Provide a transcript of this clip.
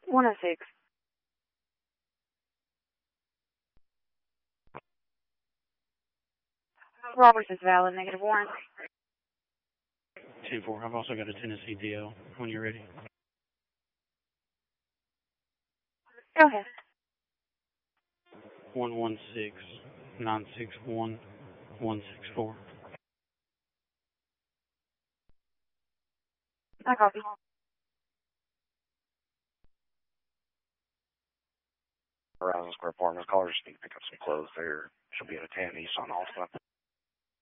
106. Roberts is valid, negative warrant. 10-4, I've also got a Tennessee DL when you're ready. Go ahead. 116-961-164. I copy. Horizon Square Apartments, callers need to pick up some clothes there. She'll be at a 10 East on Austin.